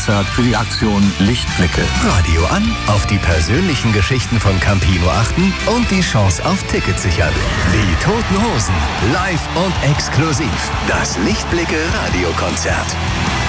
Radiokonzert für die Aktion Lichtblicke. Radio an, auf die persönlichen Geschichten von Campino achten und die Chance auf Tickets sichern. Die Toten Hosen, live und exklusiv. Das Lichtblicke Radiokonzert.